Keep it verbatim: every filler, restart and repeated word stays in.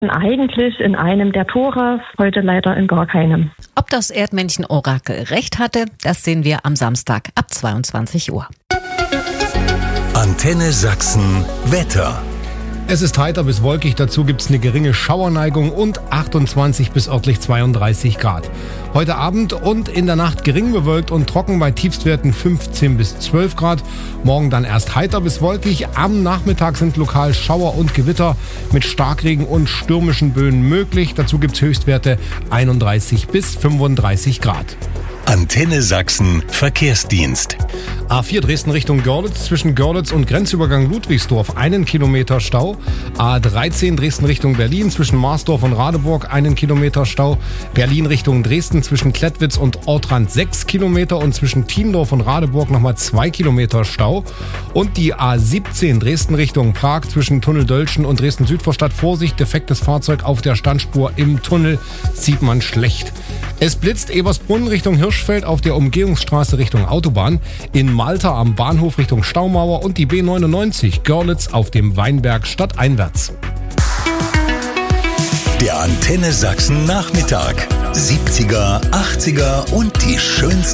Eigentlich in einem der Tore, heute leider in gar keinem. Ob das Erdmännchen-Orakel recht hatte, das sehen wir am Samstag ab zweiundzwanzig Uhr. Antenne Sachsen Wetter. Es ist heiter bis wolkig, dazu gibt es eine geringe Schauerneigung und achtundzwanzig bis örtlich zweiunddreißig Grad. Heute Abend und in der Nacht gering bewölkt und trocken bei Tiefstwerten fünfzehn bis zwölf Grad. Morgen dann erst heiter bis wolkig. Am Nachmittag sind lokal Schauer und Gewitter mit Starkregen und stürmischen Böen möglich. Dazu gibt es Höchstwerte einunddreißig bis fünfunddreißig Grad. Antenne Sachsen Verkehrsdienst. A vier Dresden Richtung Görlitz, zwischen Görlitz und Grenzübergang Ludwigsdorf einen Kilometer Stau. A dreizehn Dresden Richtung Berlin, zwischen Marsdorf und Radeburg einen Kilometer Stau. Berlin Richtung Dresden, zwischen Klettwitz und Ortrand sechs Kilometer und zwischen Thiendorf und Radeburg nochmal zwei Kilometer Stau. Und die A siebzehn Dresden Richtung Prag, zwischen Tunnel Dölschen und Dresden Südvorstadt. Vorsicht, defektes Fahrzeug auf der Standspur im Tunnel, sieht man schlecht. Es blitzt Ebersbrunn Richtung Hirschfeld auf der Umgehungsstraße Richtung Autobahn, in Malta am Bahnhof Richtung Staumauer und die B neunundneunzig Görlitz auf dem Weinberg stadteinwärts. Der Antenne Sachsen Nachmittag. siebziger, achtziger und die schönsten